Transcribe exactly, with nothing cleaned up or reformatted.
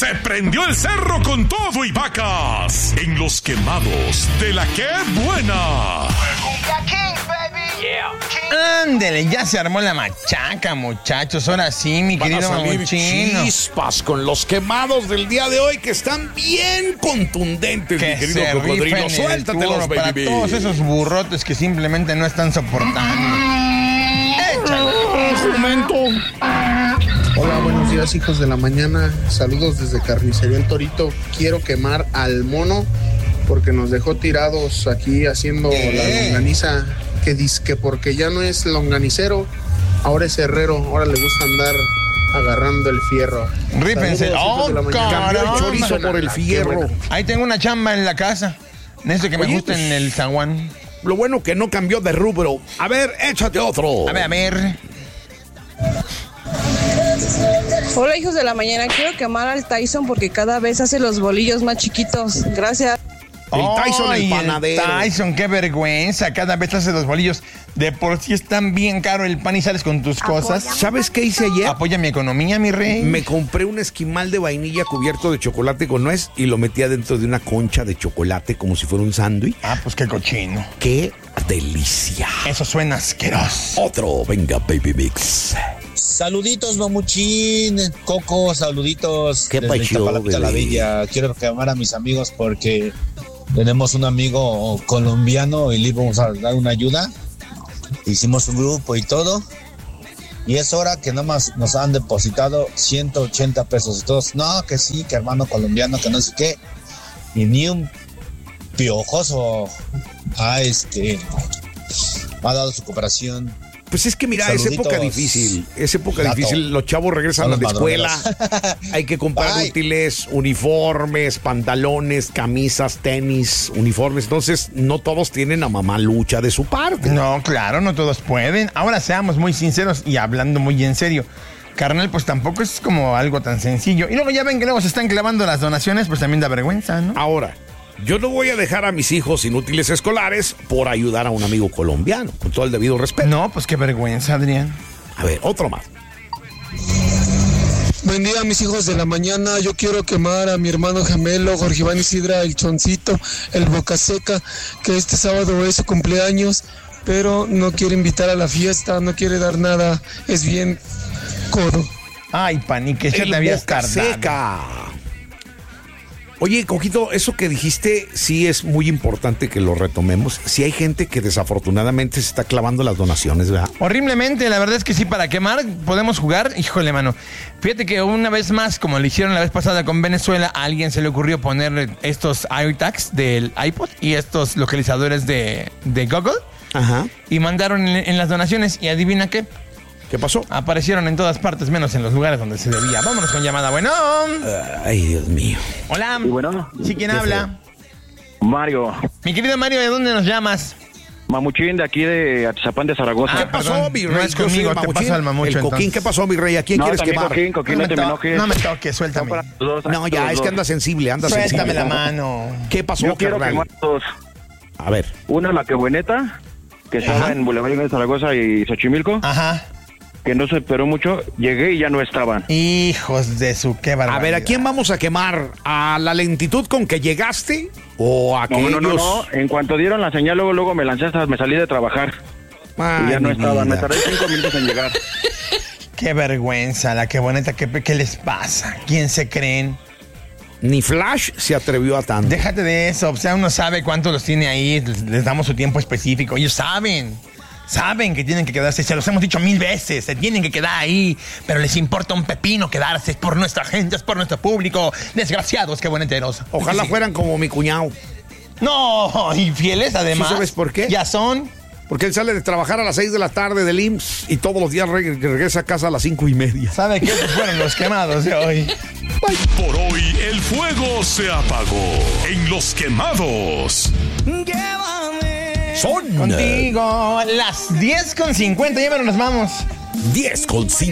Se prendió el cerro con todo y vacas en Los Quemados de La Que Buena. Ándele, ya se armó la machaca, muchachos. Ahora sí, mi Van querido a salir Mamuchino. chispas con Los Quemados del día de hoy, que están bien contundentes, Que mi querido se cocodrilo. rifen el Suéltatelos, turno para baby. todos esos burrotes que simplemente no están soportando. ¡Échale! Instrumento. Hola, buenos días, hijos de la mañana. Saludos desde Carnicería El Torito. Quiero quemar al mono porque nos dejó tirados aquí haciendo la longaniza. Que dice que porque ya no es longanicero, ahora es herrero. Ahora le gusta andar agarrando el fierro. Rípense. Saludos, hijos ¡Oh, de la mañana. Cambió el caramba! chorizo por el fierro. Ahí tengo una chamba en la casa. Necesito que me Oye, ajusten pues, el zaguán. Lo bueno que no cambió de rubro. A ver, échate otro. A ver, a ver. Hola, hijos de la mañana. Quiero quemar al Tyson porque cada vez hace los bolillos más chiquitos. Gracias. El Tyson, el Ay, panadero. Tyson, qué vergüenza. Cada vez hace los bolillos. De por sí es tan bien caro el pan y sales con tus cosas. ¿Sabes qué hice ayer? Apoya mi economía, mi rey. Me compré un esquimal de vainilla cubierto de chocolate con nuez y lo metía dentro de una concha de chocolate como si fuera un sándwich. Ah, pues qué cochino. ¡Qué delicia! Eso suena asqueroso. Otro, venga, baby mix. Saluditos, mamuchín, Coco, saluditos. Qué desde pacho, Iztapalapita, la bebé. Bella. Quiero quemar a mis amigos porque tenemos un amigo colombiano y le íbamos a dar una ayuda. Hicimos un grupo y todo. Y es hora que nada más nos han depositado ciento ochenta pesos. Y todos, no, que sí, que hermano colombiano, que no sé qué. Y ni un piojoso a este ha dado su cooperación. Pues es que mira, Saluditos. es época difícil, es época Gato. difícil, los chavos regresan a Son la los escuela, madroneros. hay que comprar Bye. útiles, uniformes, pantalones, camisas, tenis, uniformes, entonces no todos tienen a mamá Lucha de su parte. No, claro, no todos pueden. Ahora seamos muy sinceros y hablando muy en serio. Carnal, pues tampoco es como algo tan sencillo. Y luego ya ven que luego se están clavando las donaciones, pues también da vergüenza, ¿no? Ahora, yo no voy a dejar a mis hijos sin útiles escolares por ayudar a un amigo colombiano, con todo el debido respeto. No, pues qué vergüenza, Adrián. A ver, otro más. Buen día, mis hijos de la mañana. Yo quiero quemar a mi hermano gemelo, Jorge Iván Isidra, el Choncito, el Boca Seca, que este sábado es su cumpleaños, pero no quiere invitar a la fiesta, no quiere dar nada. Es bien codo. Ay, panique, ya El te habías Boca tardado. Seca. Oye, Coquito, eso que dijiste sí es muy importante que lo retomemos. Sí hay gente que desafortunadamente se está clavando las donaciones, ¿verdad? Horriblemente, la verdad es que sí, para quemar podemos jugar. Híjole, mano. Fíjate que una vez más, como lo hicieron la vez pasada con Venezuela, a alguien se le ocurrió poner estos AirTags del iPod y estos localizadores de, de Google Ajá. y mandaron en, en las donaciones y adivina qué. ¿Qué pasó? Aparecieron en todas partes, menos en los lugares donde se debía. Vámonos con llamada. Bueno. Ay, Dios mío. Hola. Y bueno, ¿Sí quién qué habla? Mario, Mi querido Mario, ¿de dónde nos llamas? Mamuchín de aquí de Atizapán de Zaragoza. ¿Qué Ah, pasó, perdón, mi no rey? es Yo soy conmigo, el te Mamuchín. paso al Mamucho, El Coquín, entonces. ¿qué pasó, mi rey? ¿A quién No, quieres también quemar? Coquín, Coquín, no, me te me to- enojes. no me toques, suéltame. Son para los dos, No, ya, los es que dos. anda sensible, anda sensible. Suéltame la mano. ¿Qué pasó, Yo quiero carnal? quemar dos. A ver. Una, la quebueneta, que estaba Ajá. en Boulevard de Zaragoza y Xochimilco, Ajá. que no se esperó mucho. Llegué y ya no estaban. Hijos de su qué barbaridad. A ver, ¿a quién vamos a quemar? ¿A la lentitud con que llegaste? ¿O a No, que no, no, ellos... no. En cuanto dieron la señal, luego, luego me lancé hasta, me salí de trabajar. Ay, y ya no mi estaban. Me vida. tardé cinco minutos en llegar. Qué vergüenza, la que bonita, ¿qué, qué les pasa? ¿Quién se creen? Ni Flash se atrevió a tanto. Déjate de eso, o sea, uno sabe cuánto los tiene ahí, les, les damos su tiempo específico, ellos saben, saben que tienen que quedarse, se los hemos dicho mil veces, se tienen que quedar ahí, pero les importa un pepino quedarse, es por nuestra gente, es por nuestro público, desgraciados, qué bueneteros. Ojalá Sí. fueran como mi cuñado. No, infieles además. ¿Sí sabes por qué? Ya son. Porque él sale de trabajar a las seis de la tarde del I M S S y todos los días reg- regresa a casa a las cinco y media. ¿Sabe qué? Esos fueron los quemados de hoy. Por hoy el fuego se apagó en Los Quemados. Son Contigo, las diez con cincuenta, ya nos vamos. diez con cinco.